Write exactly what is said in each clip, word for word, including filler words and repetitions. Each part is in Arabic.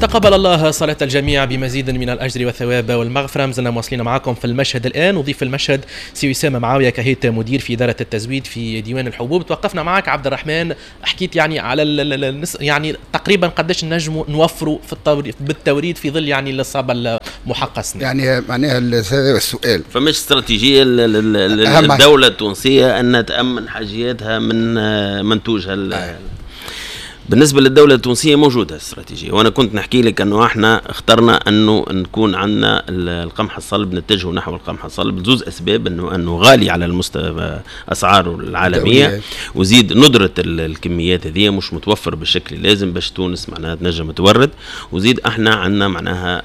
تقبل الله صلاة الجميع بمزيد من الأجر والثواب والمغفرة. مازلنا مواصلين معاكم في المشهد الآن. وضيف المشهد سي وسام معاوية كهيت مدير في إدارة التزويد في ديوان الحبوب. توقفنا معك عبد الرحمن، حكيت يعني على ال يعني تقريبا قداش نجموا نوفروا في التوريد بالتوريد في ظل يعني الإصابة المحققة. يعني معناها هذا السؤال، فمش استراتيجية الدولة التونسية أن تأمن حاجياتها من منتوجها آه. بالنسبة للدولة التونسية موجودة استراتيجية، وأنا كنت نحكي لك أنه إحنا اخترنا أنه نكون عندنا القمح الصلب، نتجه نحو القمح الصلب لزوز أسباب، أنه أنه غالي على المستوى أسعاره العالمية، وزيد ندرة الكميات هذه مش متوفر بالشكل اللازم باش تونس معناها تنجم تورد، وزيد إحنا عندنا معناها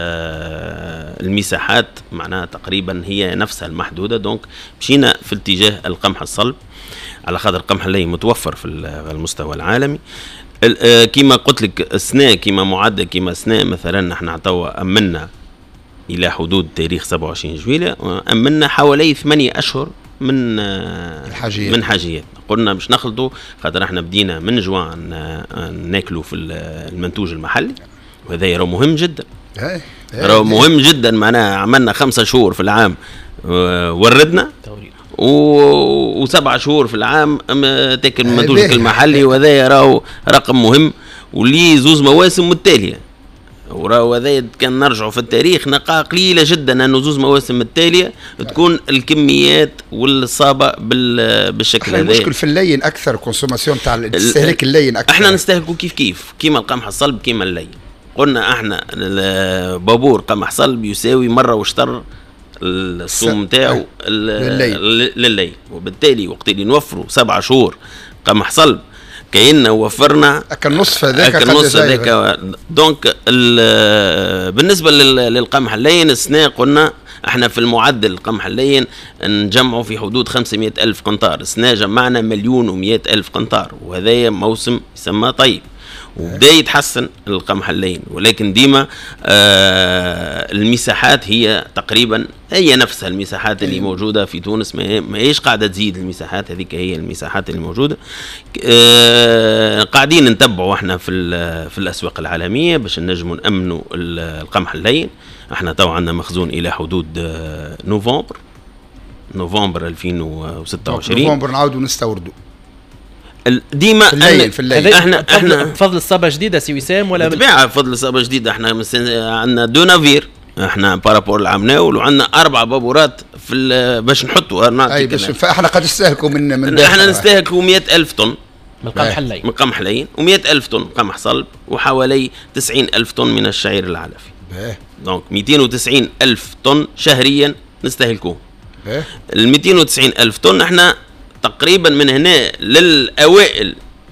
المساحات معناها تقريبا هي نفسها المحدودة، دونك مشينا في اتجاه القمح الصلب على خاطر القمح اللي متوفر في المستوى العالمي. كما قلت لك السنة كما معدل كما سنة مثلا نحن توا أمنا إلى حدود تاريخ سبعة وعشرين جويلية، أمنا حوالي ثمانية أشهر من الحاجيات. من حاجيات قلنا مش نخلطوا خاطر احنا بدينا من جوان ناكلوا في المنتوج المحلي، وهذا يرى مهم جدا يرى مهم جدا. معناها عملنا خمسة شهور في العام وردنا و... وسبع شهور في العام تاكل منتوجك المحلي، وهذا يراه رقم مهم ولي زوز مواسم متتاليه. وهذا كان نرجعوا في التاريخ نقاء قليله جدا انه زوز مواسم التاليه تكون الكميات والصابه بال... بالشكل هذا. المشكل في اللين اكثر، كونسوماسيون تاع الاستهلاك اللين اكثر. احنا نستهلكوا كيف كيف كيما القمح الصلب كيما اللين. قلنا احنا بابور قمح صلب يساوي مره واشتر الصوم تاعو للليل، وبالتالي وقت اللي نوفروا سبعة شهور قمح صلب كأننا وفرنا أكل نصف هذاك أكل نصف هذاك. دونك بالنسبة للقمح اللين السنة قلنا احنا في المعدل القمح اللين نجمعوا في حدود خمسمائة ألف قنطار، السنة جمعنا مليون ومئة ألف قنطار، وهذا موسم يسمى طيب وبدا يتحسن القمح اللين، ولكن ديما آه المساحات هي تقريبا هي نفسها المساحات اللي موجوده في تونس، ما هيش قاعده تزيد، المساحات هذيك هي المساحات اللي موجوده. آه قاعدين نتبعوا احنا في في الاسواق العالميه باش نجموا نامنوا القمح اللين. احنا طبعا عندنا مخزون الى حدود آه نوفمبر نوفمبر ألفين وستة وعشرين، نوفمبر نعاودوا نستوردوا ديما في الليل في الليل. احنا احنا بفضل الصبه جديده سي وسام ولا بالطبيعه بفضل الصبه جديده. احنا عندنا دو نافير احنا بارابور العمناول، وعندنا اربع بابورات في باش نحطوا اي باش فاحنا قد نستهلكوا من من احنا نستهلكوا مئة ألف طن من قمح اللين من قمح اللين و100 ألف طن قمح صلب، وحوالي تسعين ألف طن من الشعير العلفي. دونك مئتين وتسعين ألف طن شهريا نستهلكوه. ال مئتين وتسعين ألف طن احنا تقريبا من هنا للأوائل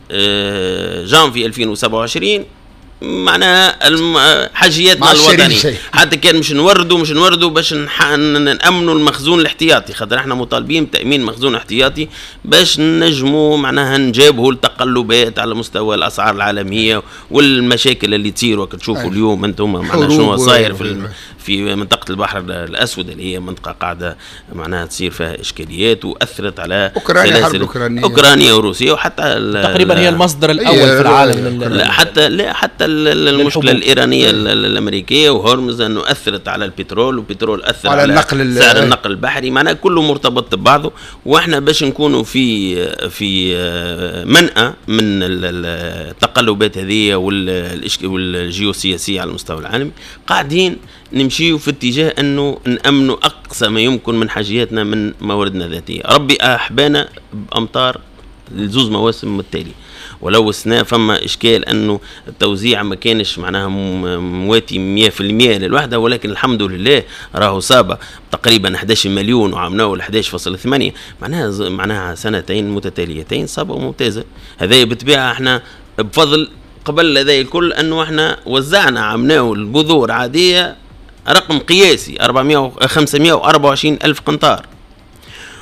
جانفي ألفين وسبعة وعشرين معناها حاجياتنا الوطنية، حتى كان مش نوردوا مش نوردوا باش نأمنوا المخزون الاحتياطي، خاطر احنا مطالبين بتأمين مخزون احتياطي باش نجموا معناها نجابهوا التقلبات على مستوى الأسعار العالمية والمشاكل اللي تصير. وقت تشوفوا اليوم انتم معناها شنو صاير في في منطقة البحر الأسود اللي هي منطقة قاعدة معناها تصير فيها إشكاليات وأثرت على أوكرانيا حرب أوكرانيا أوكرانيا وروسيا، وحتى تقريبا هي المصدر الأول في العالم. لا حتى لا حتى المشكلة الإيرانية الأمريكية وهرمز أنه أثرت على البترول، والبترول أثر على, على النقل سعر النقل البحري، معناها كله مرتبط ببعضه. وإحنا باش نكونوا في في منأى من التقلبات هذه والجيوسياسية على المستوى العالمي، قاعدين نمشيوا في اتجاه أنه نأمنوا أقصى ما يمكن من حاجياتنا من مواردنا الذاتية. ربي أحبانا بأمطار لزوز مواسم التالي، ولو السنة فما إشكال أنه التوزيع ما كانش معناها مواتي مية في المية للوحدة، ولكن الحمد لله راهو صابة تقريبا أحد عشر مليون وعمناه أحد عشر فاصلة ثمانية، معناها معناها سنتين متتاليتين صابة ممتازة. هذا بالطبيعة احنا بفضل قبل هذا الكل أنه احنا وزعنا عمناه البذور عادية رقم قياسي خمسمائة وأربعة وعشرين ألف قنطار،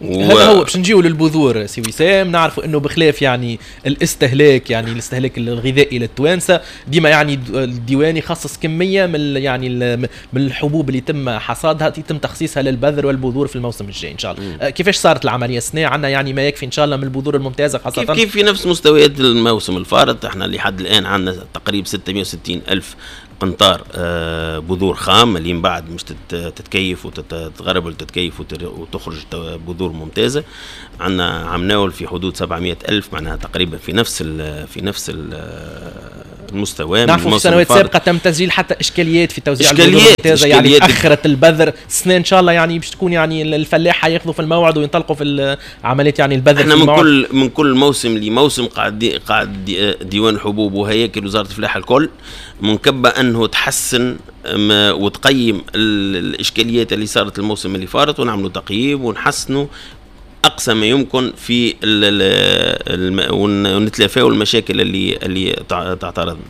و... هذا هو. باش نجيو للبذور سي وسام، نعرفوا انه بخلاف يعني الاستهلاك يعني الاستهلاك الغذائي للتوانسه ديما يعني الديوان يخصص كميه من يعني من الحبوب اللي يتم حصادها يتم تخصيصها للبذر والبذور في الموسم الجاي ان شاء الله. م. كيفاش صارت العمليه السنه؟ عندنا يعني ما يكفي ان شاء الله من البذور الممتازه خاصه كيف, كيف في نفس مستويات الموسم الفارط. احنا لحد الان عندنا تقريبا ستمائة وستين ألف قنطار آه بذور خام اللي من بعد مش تتكيف وتتغرب وتتكيف وتخرج بذور ممتازه. عندنا عمناول في حدود سبعمائة ألف، معناها تقريبا في نفس ال في نفس ال المستوى. نعرف في سنوات سابقه تم تسجيل حتى اشكاليات في توزيع البذور الممتازه، يعني تاخرت البذر السنه ان شاء الله يعني باش تكون يعني الفلاح حياخذوا في الموعد وينطلقوا في عمليه يعني البذر. احنا من كل من كل موسم لموسم قاعد دي قاعد دي ديوان حبوب وهياكل وزاره الفلاحه الكل منكبه انه تحسن وتقيم الاشكاليات اللي صارت الموسم اللي فارط ونعملوا تقييم ونحسنوا اقصى ما يمكن في ونتلافاو المشاكل اللي اللي تعترضنا.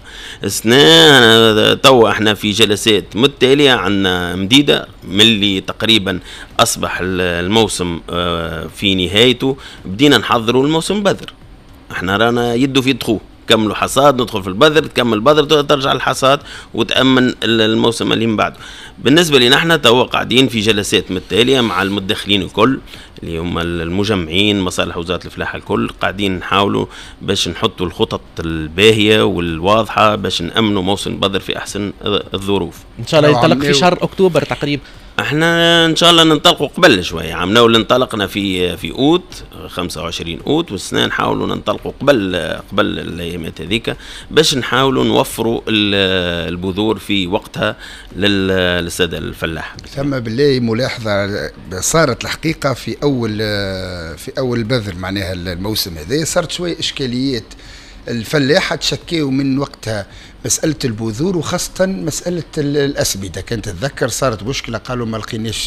السنه تو احنا في جلسات متتاليه عندنا مديده من اللي تقريبا اصبح الموسم في نهايته، بدينا نحضروا الموسم بذر. احنا رانا يدو في دخول كملوا حصاد، ندخل في البذر، تكمل البذر ترجع الحصاد وتأمن الموسم اللي من بعده. بالنسبة لنا احنا تو قاعدين في جلسات متتالية مع المدخلين الكل اللي هم المجمعين مصالح وزارة الفلاحة الكل، قاعدين نحاولوا باش نحطوا الخطط الباهية والواضحة باش نأمنوا موسم البذر في أحسن الظروف. إن شاء الله ينطلق في شهر أكتوبر تقريبا. احنا ان شاء الله ننطلقوا قبل شويه. عمنا واللي انطلقنا في في اوت خمسة وعشرين اوت، والسنه نحاولوا ننطلقوا قبل قبل الايامات هذيك باش نحاولوا نوفروا البذور في وقتها للساده الفلاح. ثم بالله ملاحظه صارت الحقيقه في اول في اول البذر معناها الموسم هذا صارت شويه اشكاليات. الفلاحه تشكيوا من وقتها مسألة البذور وخاصة مسألة الأسمدة. كانت تتذكر صارت مشكلة قالوا ما لقيناش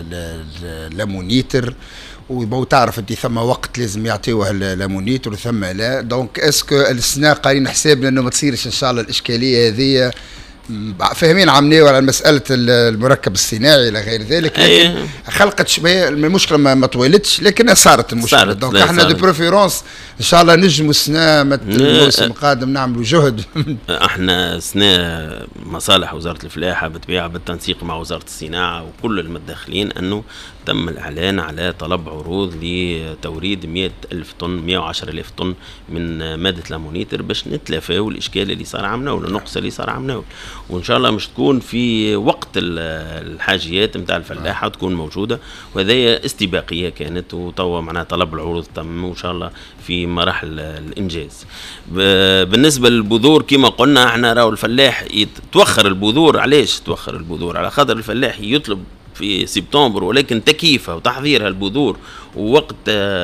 اللامونيتر، وبو تعرف انت ثم وقت لازم يعطيوها اللامونيتر وثم لا. دونك اسكو السنة قايلين حسابنا انه ما تصيرش ان شاء الله الاشكالية هذه. فاهمين عمناو على مسألة المركب الصناعي إلى غير ذلك، لكن أيه. خلقت شوية المشكلة ما, ما طولتش لكن صارت المشكلة. دونك احنا دي بريفيرونس إن شاء الله نجموا السنة الموسم القادم نعملوا جهد. احنا سنة مصالح وزارة الفلاحة بالطبيعة بالتنسيق مع وزارة الصناعة وكل المتدخلين أنه تم الإعلان على طلب عروض لتوريد مئة ألف طن مئة وعشرة ألف طن من مادة لامونيتر باش نتلافاو الإشكال اللي صار عمناول والنقص اللي صار عمناول، وإن شاء الله مش تكون في وقت الحاجيات متاع الفلاحة تكون موجودة. وهذه استباقية كانت وتوا معناها طلب العروض تم وإن شاء الله في مراحل الإنجاز. بالنسبة للبذور كما قلنا احنا راهو الفلاح يتوخر البذور. علاش توخر البذور؟ على خاطر الفلاح يطلب في سبتمبر ولكن تكييفها وتحضيرها البذور ووقت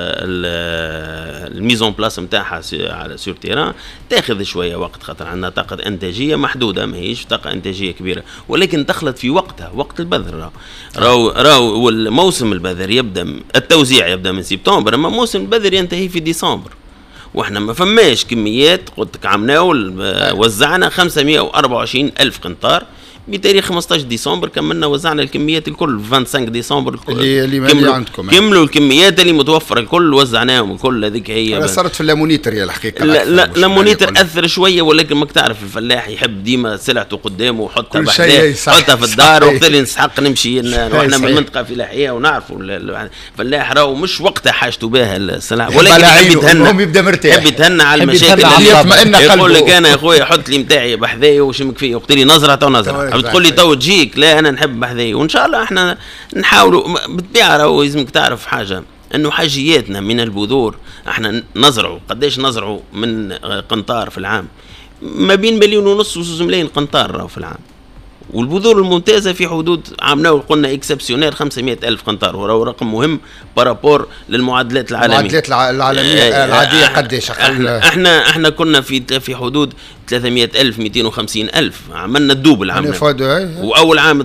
الميزون بلاس نتاعها على سور تيران تاخذ شويه وقت، خاطر عندنا طاقه انتاجيه محدوده ماهيش طاقه انتاجيه كبيره، ولكن تخلط في وقتها وقت البذر. راهو راهو والموسم البذر يبدا التوزيع يبدا من سبتمبر، اما موسم البذر ينتهي في ديسمبر. واحنا ما فماش كميات. قلت لك عمناول وزعنا خمسمائة وأربعة وعشرين ألف قنطار بتاريخ خمسطعش ديسمبر، كملنا وزعنا الكميات الكل في خمسة وعشرين ديسمبر الكل اللي اللي كملوا عندكم كملوا الكميات اللي متوفره الكل وزعناهم الكل. هذيك هي صارت في اللامونيتر يا الحقيقه. لا لا اللامونيتر اثر شويه، ولكن ماك تعرف الفلاح يحب ديما سلعته قدامه ويحطها بحذاه يحطها في الدار وقت اللي نسحق نمشي. احنا من منطقه فلاحيه ونعرفوا الفلاح راهو مش وقتها حاجته بها السلعه، ولكن يحب يتهنى يبدا مرتاح يحب يتهنى على المشاكل اللي يطمئن قلبه. يقول لك انا يا اخويا حط لي متاعي بحذايا وشمك فيه وقت لي نظره تو نظره تقول لي تو تجي لا انا نحب بحذايا. وان شاء الله احنا نحاولوا بالطبيعه. راهو لازمك تعرف حاجه انه حاجياتنا من البذور احنا نزرعوا قداش نزرعوا من قنطار في العام؟ ما بين مليون ونص وزوز ملايين قنطار راهو في العام. والبذور الممتازه في حدود عامنا قلنا اكسبسيونير خمسمائة ألف قنطار، وهو رقم مهم بارابور للمعادلات العالميه. المعادلات العالميه العاديه قداش؟ احنا احنا احنا كنا في في حدود ثلاثمائة ألف مئتين وخمسين ألف، عملنا الدوبل عملنا واول عام تصير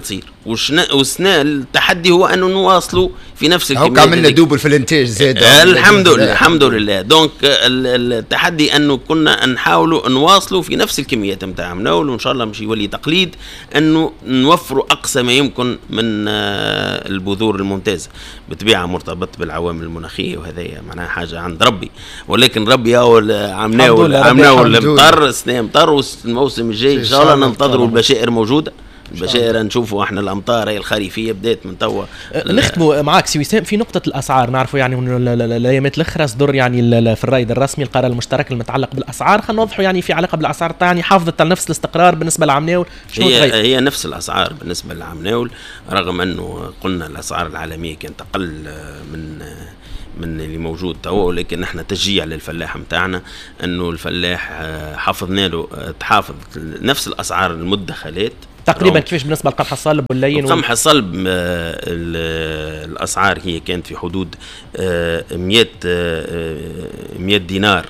والسنة التحدي هو أنه نواصلوا في نفس الكمية. هو عملنا دوبل في الانتاج زاد. الحمد لله الحمد لله. دونك التحدي أنه كنا نحاولوا نواصلوا في نفس الكميات متاع مناول، وإن شاء الله مش يولي تقليد أنه نوفروا أقصى ما يمكن من البذور الممتازة، بطبيعة مرتبط بالعوامل المناخية، وهذا معناها حاجة عند ربي، ولكن ربي أول عمناول عمناول مطر السنة مطر، والموسم الجاي إن شاء الله ننتظروا البشائر موجودة. البشائر نشوفوا احنا الامطار هي الخريفيه بدات من توا. نختموا معك سي وسام في نقطه الاسعار. نعرفوا يعني الايامات الاخرى صدر يعني في الرائد الرسمي القرار المشترك المتعلق بالاسعار. خلينا نوضحوا يعني في علاقه بالاسعار يعني حافظت على نفس الاستقرار بالنسبه لعمناول. هي تغير؟ هي نفس الاسعار بالنسبه لعمناول، رغم انه قلنا الاسعار العالميه كانت اقل من من اللي موجود توا، ولكن نحن تشجيع للفلاح متاعنا انه الفلاح حافظنا له تحافظ نفس الاسعار المدخلات تقريبا. كيفاش بالنسبه للقمح الصلب واللين؟ القمح الصلب الاسعار هي كانت في حدود مئة دينار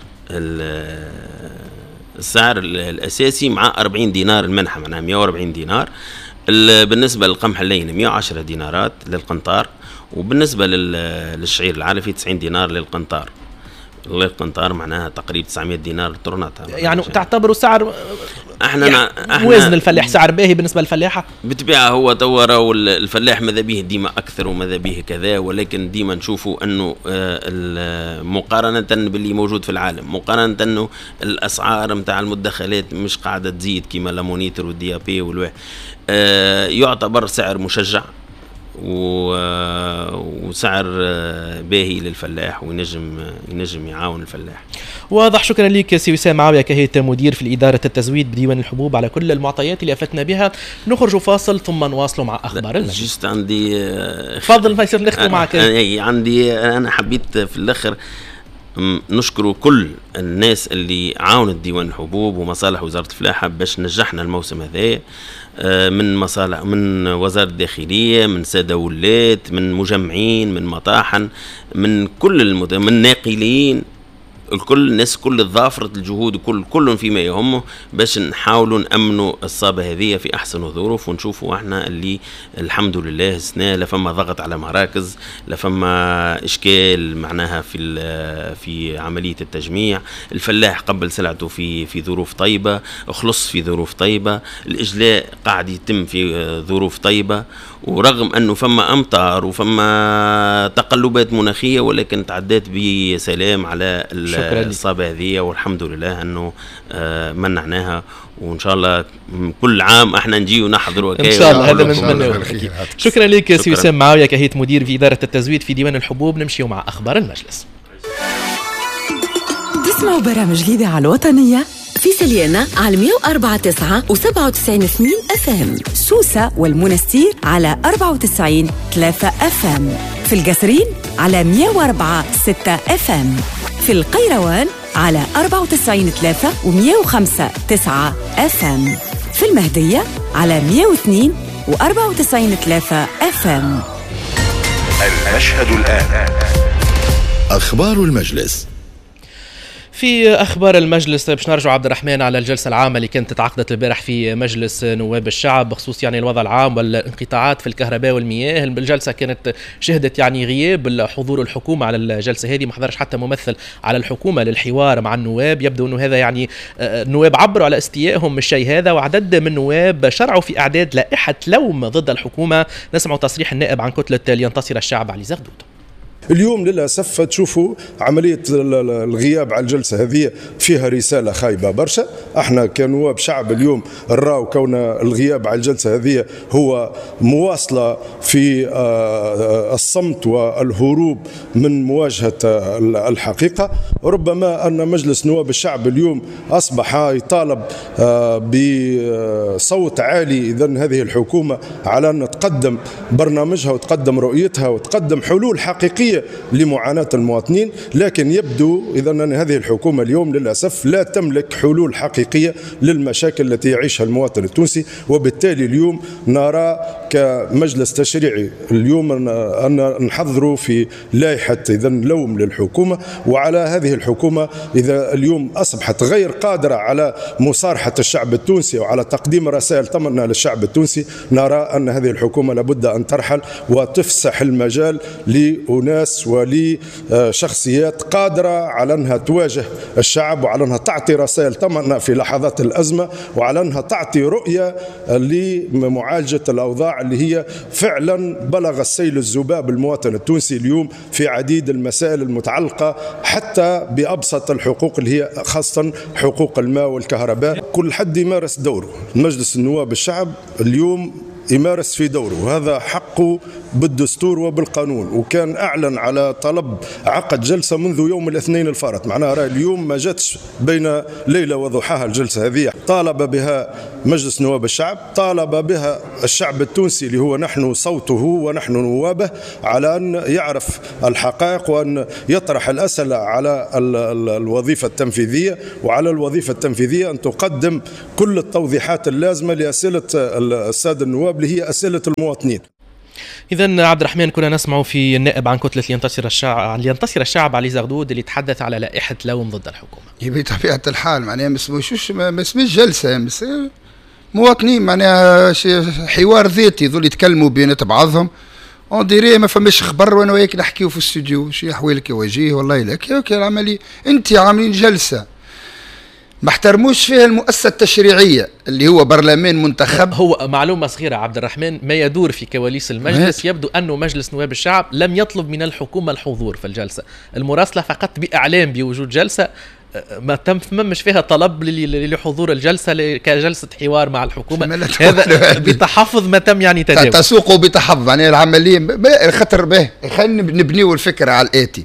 السعر الاساسي، مع أربعين دينار المنحه، معناها مئة وأربعين دينار. بالنسبه للقمح اللين مئة وعشرة دينارات للقنطار، وبالنسبه للشعير العلفي تسعين دينار للقنطار. للقنطار معناها تقريبا تسعمئة دينار الطرنات. يعني تعتبروا سعر احنا يعني وزن الفلاح سعر باهي بالنسبه للفلاحه؟ بالطبيعه هو توا الفلاح ماذا به ديما اكثر وماذا به كذا، ولكن ديما نشوفوا انه مقارنه باللي موجود في العالم، مقارنه انه الاسعار نتاع المدخلات مش قاعده تزيد كما لامونيتر والدي بي والواحد، يعتبر سعر مشجع وسعر باهي للفلاح، وينجم ينجم يعاون الفلاح. واضح. شكرا لك سي وسام معاوية كهيت مدير في إدارة التزويد بديوان الحبوب على كل المعطيات اللي أفتنا بها. نخرج فاصل ثم نواصل مع أخبار المجلس. جست عندي تفضل ما يصير نختم معك. عندي أنا حبيت في الآخر نشكر كل الناس اللي عاونت ديوان الحبوب ومصالح وزارة الفلاحة باش نجحنا الموسم هذا، من مصالح من وزارة الداخلية، من سادة ولات، من مجمعين، من مطاحن، من كل المت... من ناقلين، الكل الناس كل الضافرة الجهود كل كل فيما يهمه باش نحاولوا نأمنوا الصابة هذه في أحسن ظروف، ونشوفوا احنا اللي الحمد لله سنة لا فما ضغط على مراكز، لا فما إشكال معناها في في عملية التجميع. الفلاح قبل سلعته في في ظروف طيبة، خلص في ظروف طيبة، الإجلاء قاعد يتم في ظروف طيبة، ورغم أنه فما أمطار وفما تقلبات مناخية ولكن تعدات بسلام على الصابة هذه، والحمد لله أنه منعناها، وإن شاء الله كل عام احنا نجي ونحضر إن شاء الله. هذا من شكرا لك سي وسام معاوية كهيت مدير في إدارة التزويد في ديوان الحبوب. نمشي مع أخبار المجلس. تسمعوا برامج الإذاعة الوطنية في سليانة على مئة وأربعة تسعة وسبعة وتسعين اثنين اف ام، سوسة والمنستير على أربعة وتسعين ثلاثة اف ام، في القصرين على مئة وأربعة ستة اف ام، في القيروان على أربعة وتسعين ثلاثة ومئة وخمسة تسعة اف ام، في المهدية على مئة واثنين وأربعة وتسعين ثلاثة اف ام. المشهد الآن أخبار المجلس. في أخبار المجلس باش نرجع عبد الرحمن على الجلسة العامة اللي كانت تعقدت البارح في مجلس نواب الشعب بخصوص يعني الوضع العام والانقطاعات في الكهرباء والمياه. الجلسة كانت شهدت يعني غياب حضور الحكومة على الجلسة هذه، ما حضرش حتى ممثل على الحكومة للحوار مع النواب. يبدو أنه هذا يعني النواب عبروا على استيائهم من الشيء هذا، وعدد من النواب شرعوا في إعداد لائحة لوم ضد الحكومة. نسمع تصريح النائب عن كتلة لينتصر الشعب علي زغدود. اليوم للأسف تشوفوا عملية الغياب على الجلسة هذه فيها رسالة خايبة برشا. احنا كنواب شعب اليوم نراو كون الغياب على الجلسة هذه هو مواصلة في الصمت والهروب من مواجهة الحقيقة. ربما أن مجلس نواب الشعب اليوم أصبح يطالب بصوت عالي إذن هذه الحكومة على أن تقدم برنامجها وتقدم رؤيتها وتقدم حلول حقيقية حقيقية لمعاناة المواطنين، لكن يبدو إذا أن هذه الحكومة اليوم للأسف لا تملك حلول حقيقية للمشاكل التي يعيشها المواطن التونسي. وبالتالي اليوم نرى كمجلس تشريعي اليوم أن نحضروا في لائحة إذا لوم للحكومة وعلى هذه الحكومة إذا اليوم أصبحت غير قادرة على مصارحة الشعب التونسي وعلى تقديم رسائل طمأنة للشعب التونسي. نرى أن هذه الحكومة لابد أن ترحل وتفسح المجال لأناس ولشخصيات قادرة على أنها تواجه الشعب وعلى أنها تعطي رسائل طمأنة في لحظات الأزمة وعلى أنها تعطي رؤية لمعالجة الأوضاع اللي هي فعلا بلغ السيل الذباب المواطن التونسي اليوم في عديد المسائل المتعلقة حتى بأبسط الحقوق اللي هي خاصة حقوق الماء والكهرباء. كل حد يمارس دوره. مجلس النواب الشعب اليوم يمارس في دوره وهذا حقه بالدستور وبالقانون، وكان أعلن على طلب عقد جلسة منذ يوم الاثنين الفارط. معناها رأي اليوم ما جاتش بين ليلة وضحاها الجلسة هذه، طالب بها مجلس نواب الشعب، طالب بها الشعب التونسي اللي هو نحن صوته ونحن نوابه، على أن يعرف الحقائق وأن يطرح الأسئلة على الوظيفة التنفيذية، وعلى الوظيفة التنفيذية أن تقدم كل التوضيحات اللازمة لأسئلة السادة النواب اللي هي أسئلة المواطنين. إذا عبد الرحمن كنا نسمع في النائب عن كتلة لينتصر الشعب لينتصر الشعب علي زغدود اللي تحدث على لائحة لوم ضد الحكومة. بطبيعة الحال معناها ما اسموش ما اسمش جلسة، مواطنين معناها حوار ذاتي ذول يتكلموا بينات بعضهم. اون ديري ما فماش خبر وانا وياك نحكيو في الاستوديو شي احوالك يا وجيه والله لك اوكي العملية انت عاملين جلسة ما احترموش فيها المؤسسة التشريعية اللي هو برلمان منتخب. هو معلومة صغيرة عبد الرحمن، ما يدور في كواليس المجلس يبدو أنه مجلس نواب الشعب لم يطلب من الحكومة الحضور في الجلسة، المراسلة فقط بإعلام بوجود جلسة ما تم مش فيها طلب لحضور الجلسة كجلسة حوار مع الحكومة. هذا بتحفظ ما تم يعني تجاوز تسوقه بتحفظ يعني العملية خطر به. خلينا نبنيو الفكرة على الآتي،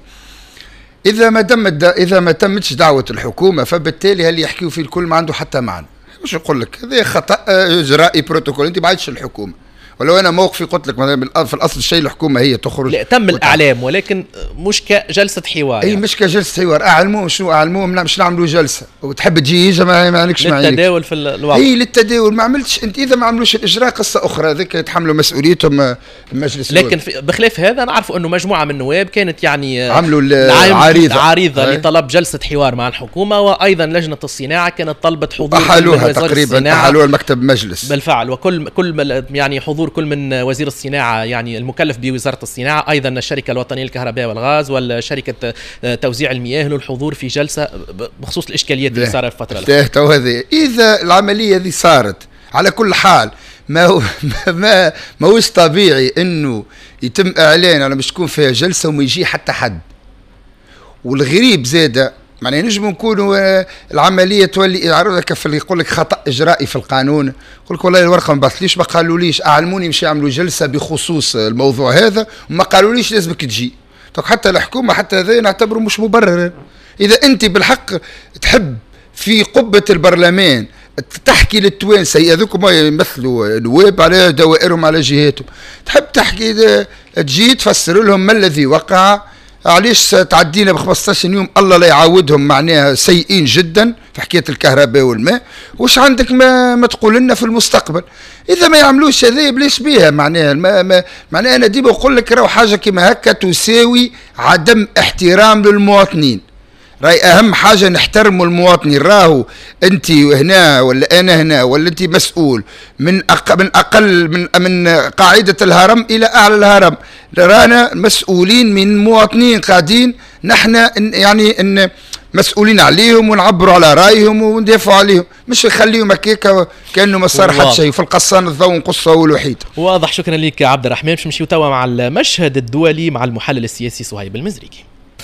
إذا ما تم إذا ما تمتش دعوة الحكومة فبالتالي هل يحكيوا في الكل ما عنده حتى معنى. مش نقول لك هذا خطأ إجرائي بروتوكول، أنت ما عادش الحكومة. ولو أنا موقفي قلت لك في الأصل الشيء الحكومة هي تخرج. لا تم الإعلام ولكن مش كجلسة حوار. أي مش كجلسة حوار، أعلموهم شنو أعلموهم مش نعملوا جلسة وتحب تجي يجي ما عندكش معنى. للتداول في الوقت. أي للتداول ما عملتش أنت إذا ما عملوش الإجراء قصة أخرى ذيك يتحملوا مسؤوليتهم المجلس. لكن بخلاف هذا نعرف أنه مجموعة من النواب كانت يعني عملوا العريضة عريضة لطلب جلسة حوار مع الحكومة، وأيضا لجنة الصيانة كانت طلبت حضور أحلوها تقريبا أحلوها المكتب مجلس بالفعل، وكل كل يعني حضور كل من وزير الصناعة يعني المكلف بوزارة الصناعة، أيضا الشركة الوطنية للكهرباء والغاز والشركة توزيع المياه للحضور في جلسة بخصوص الإشكاليات اللي صارت في الفترة الأخيرة. إذا العملية دي صارت على كل حال ما هو ما ما هوش طبيعي إنه يتم إعلان على مش تكون فيها جلسة وما يجي حتى حد. والغريب زادة معناه نجم نكونوا العمليه تولي يعرضك في اللي يقول لك خطا اجرائي في القانون، يقول لك والله الورقه ما بعثليش ما قالوليش اعلموني مش يعملوا جلسه بخصوص الموضوع هذا وما قالوليش لازمك تجي. حتى الحكومه حتى هذا نعتبره مش مبرر. اذا انت بالحق تحب في قبه البرلمان تحكي للتوانسه هذوكم يمثلوا نواب على دوائرهم على جهاتهم، تحب تحكي تجي تفسر لهم ما الذي وقع، علاش تعدينا ب خمسطاش يوم الله لا يعاودهم معناها سيئين جدا في حكايه الكهرباء والماء، واش عندك ما, ما تقول لنا في المستقبل؟ اذا ما يعملوش هذا بلاش بيها معناها ما ما معناها انا ديما نقول لك راهو حاجه كيما هكا تساوي عدم احترام للمواطنين. راهي اهم حاجه نحترموا المواطنين. راهو انت هنا ولا انا هنا ولا انت مسؤول من أق... من اقل من من قاعده الهرم الى اعلى الهرم، رانا مسؤولين من مواطنين قاعدين نحن يعني ان مسؤولين عليهم ونعبروا على رايهم وندافعوا عليهم، مش نخليهم هكاك كانه ما صار حتى شيء في القصان الضوء نقصه والوحيد. واضح. شكرا لك عبد الرحمن. باش نمشيو توا مع المشهد الدولي مع المحلل السياسي صهيب المزريكي.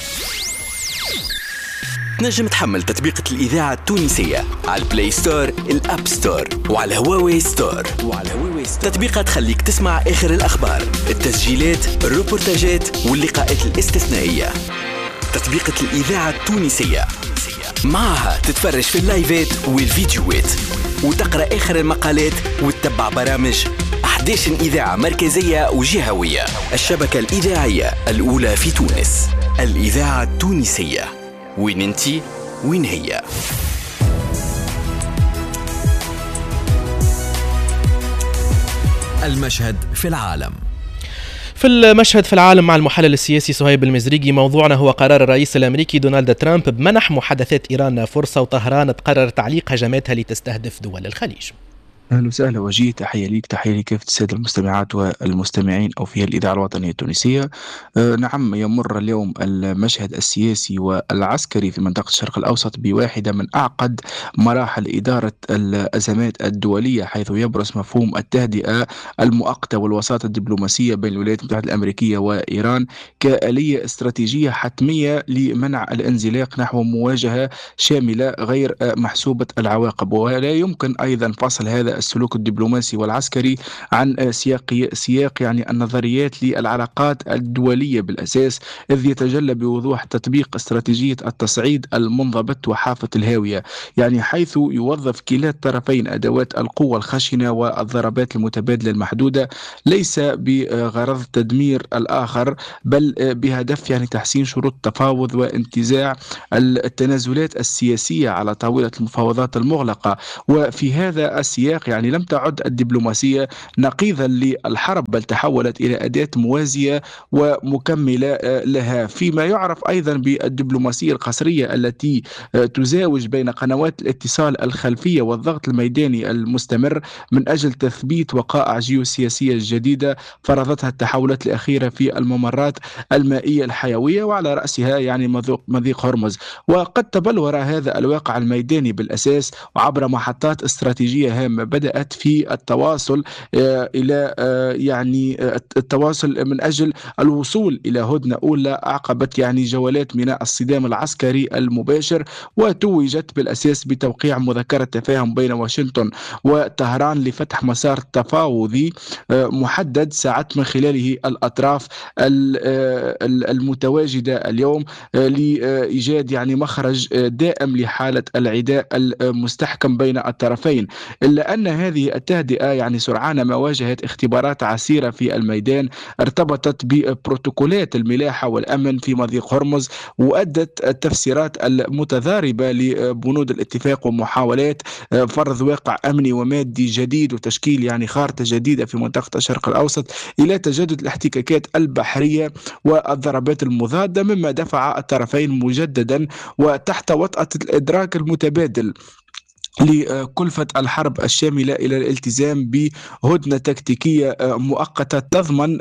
تنجم تحمل تطبيقة الإذاعة التونسية على البلاي ستور، الأب ستور، وعلى هواوي ستور. وعلى هواوي ستور تطبيقة تخليك تسمع آخر الأخبار، التسجيلات، الروبورتاجات واللقاءات الاستثنائية. تطبيقة الإذاعة التونسية معها تتفرج في اللايفات والفيديوهات وتقرأ آخر المقالات وتتبع برامج أحدث أحد عشر إذاعة مركزية وجهوية. الشبكة الإذاعية الأولى في تونس، الإذاعة التونسية. وين انتي وين هي؟ المشهد في العالم. في المشهد في العالم مع المحلل السياسي صهيب المزريقي. موضوعنا هو قرار الرئيس الأمريكي دونالد ترامب بمنح محادثات إيران فرصة، وطهران تقرر تعليق هجماتها لتستهدف دول الخليج. أهلا وسهلا وجيه، تحية ليك، تحية لكافة السادة المستمعات والمستمعين أو في الإذاعة الوطنية التونسية. أه نعم، يمر اليوم المشهد السياسي والعسكري في منطقة الشرق الأوسط بواحدة من أعقد مراحل إدارة الأزمات الدولية، حيث يبرز مفهوم التهدئة المؤقتة والوساطة الدبلوماسية بين الولايات المتحدة الأمريكية وإيران كآلية استراتيجية حتمية لمنع الانزلاق نحو مواجهة شاملة غير محسوبة العواقب. ولا يمكن أيضا فصل هذا السلوك الدبلوماسي والعسكري عن سياق سياق يعني النظريات للعلاقات الدولية بالأساس، إذ يتجلى بوضوح تطبيق استراتيجية التصعيد المنضبط وحافة الهاوية، يعني حيث يوظف كلا الطرفين أدوات القوة الخشنة والضربات المتبادلة المحدودة، ليس بغرض تدمير الآخر بل بهدف يعني تحسين شروط التفاوض وانتزاع التنازلات السياسية على طاولة المفاوضات المغلقة. وفي هذا السياق يعني لم تعد الدبلوماسية نقيضا للحرب، بل تحولت إلى أداة موازية ومكملة لها، فيما يعرف أيضا بالدبلوماسية القصرية التي تزاوج بين قنوات الاتصال الخلفية والضغط الميداني المستمر من أجل تثبيت وقائع جيوسياسية جديدة فرضتها التحولات الأخيرة في الممرات المائية الحيوية، وعلى رأسها يعني مضيق هرمز. وقد تبلور هذا الواقع الميداني بالأساس وعبر محطات استراتيجية هامة بدأت في التواصل إلى يعني التواصل من أجل الوصول إلى هدنة أولى عقبت يعني جولات ميناء الصدام العسكري المباشر، وتوجت بالأساس بتوقيع مذكرة تفاهم بين واشنطن وطهران لفتح مسار تفاوضي محدد ساعت من خلاله الأطراف المتواجدة اليوم لإيجاد يعني مخرج دائم لحالة العداء المستحكم بين الطرفين. إلا أن هذه التهدئة يعني سرعان ما واجهت اختبارات عسيرة في الميدان ارتبطت ببروتوكولات الملاحة والأمن في مضيق هرمز، وأدت التفسيرات المتضاربة لبنود الاتفاق ومحاولات فرض واقع أمني ومادي جديد وتشكيل يعني خارطة جديدة في منطقة الشرق الأوسط إلى تجدد الاحتكاكات البحرية والضربات المضادة، مما دفع الطرفين مجددا وتحت وطأة الإدراك المتبادل لكلفة الحرب الشاملة إلى الالتزام بهدنة تكتيكية مؤقتة تضمن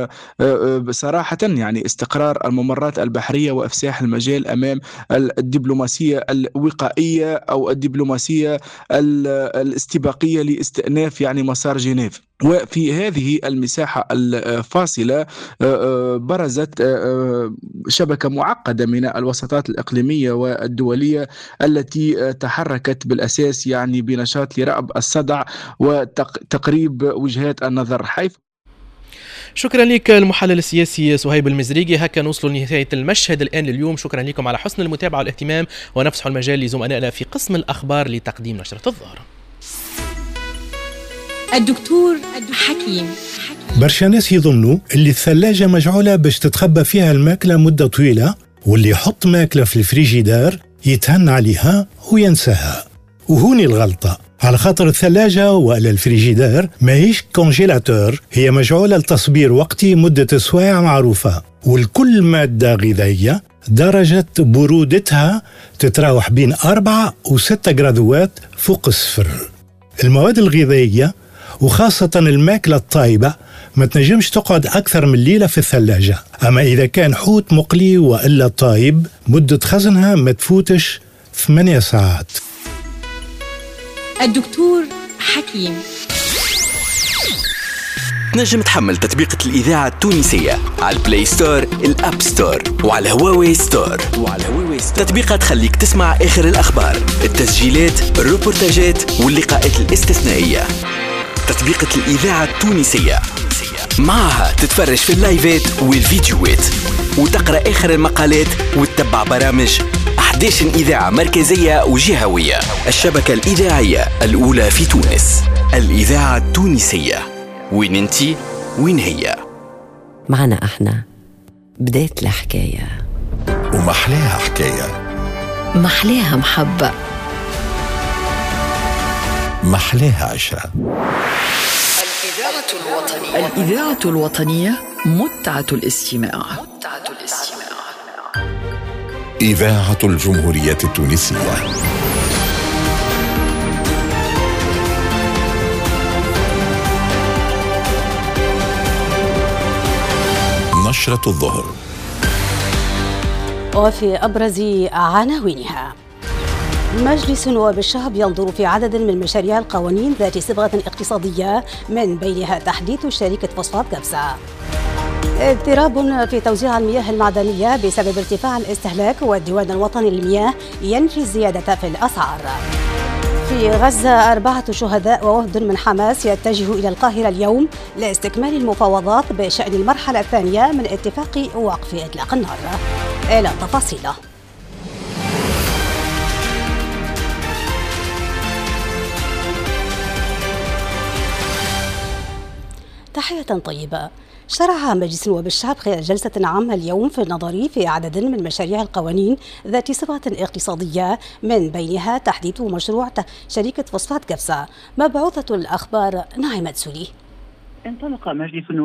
بصراحة يعني استقرار الممرات البحرية وإفساح المجال أمام الدبلوماسية الوقائية أو الدبلوماسية الاستباقية لاستئناف يعني مسار جنيف. وفي هذه المساحة الفاصلة برزت شبكة معقدة من الوساطات الإقليمية والدولية التي تحركت بالأساس يعني بنشاط لرأب الصدع وتقريب وجهات النظر. حيث شكرا لك المحلل السياسي صهيب المزريقي. هكا نوصل لنهاية المشهد الآن لليوم. شكرا لكم على حسن المتابعة والاهتمام، ونفسح المجال لزملائنا في قسم الأخبار لتقديم نشرة الظهر. الدكتور حكيم. برشا ناس يظنوا اللي الثلاجة مجعولة باش تتخبى فيها الماكلة مدة طويلة، واللي يحط ماكلة في الفريجيدار يتهن عليها وينساها، وهوني الغلطة. على خاطر الثلاجة ولا الفريجيدار ماهيش كونجيلاتور، هي مجعولة لتصبير وقتي مدة سوايع معروفة، والكل مادة غذائية درجة برودتها تتراوح بين أربعة وستة جرادوات فوق الصفر. المواد الغذائية وخاصة الماكلة الطايبة ما تنجمش تقعد أكثر من ليلة في الثلاجة، أما إذا كان حوت مقلي وإلا طايب مدة خزنها ما تفوتش ثمانية ساعات. الدكتور حكيم. نجم تحمل تطبيقة الإذاعة التونسية على البلاي ستور، الأب ستور، وعلى هواوي ستور. وعلى هواوي ستور تطبيقات تخليك تسمع آخر الأخبار، التسجيلات، الروبورتاجات واللقاءات الاستثنائية. تطبيقة الإذاعة التونسية معها تتفرج في اللايفات والفيديوهات وتقرأ آخر المقالات وتتبع برامج أحد عشر إذاعة مركزية وجهوية. الشبكة الإذاعية الأولى في تونس، الإذاعة التونسية. وين انتي وين هي. معنا احنا بداية الحكاية ومحلاها حكاية، محلاها محبة، محلاها عشرة. الإذاعة الوطنية الإذاعة الوطنية متعة الاستماع. متعة الاستماع. إذاعة الجمهورية التونسية. نشرة الظهر. وفي أبرز عناوينها: مجلس نواب الشعب ينظر في عدد من مشاريع القوانين ذات صبغة اقتصادية من بينها تحديث شركة فوسفات كبسة. اضطراب في توزيع المياه المعدنية بسبب ارتفاع الاستهلاك، والديوان الوطني للمياه ينفي الزيادة في الأسعار. في غزة أربعة شهداء ووفد من حماس يتجه إلى القاهرة اليوم لاستكمال المفاوضات بشأن المرحلة الثانية من اتفاق وقف إطلاق النار. إلى التفاصيل. تحية طيبة. شرع مجلس نواب الشعب خلال جلسة عامة اليوم في النظر في عدد من مشاريع القوانين ذات صبغة اقتصادية من بينها تحديث مشروع شركة فوسفات كبسة. مبعوثة الأخبار ناعمة سولي. انطلق مجلس